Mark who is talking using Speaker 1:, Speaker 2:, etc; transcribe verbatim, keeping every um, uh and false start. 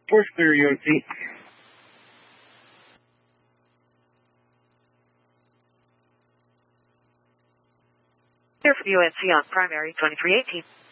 Speaker 1: Force clear, U N C.
Speaker 2: Clear for U N C on primary twenty-three eighteen.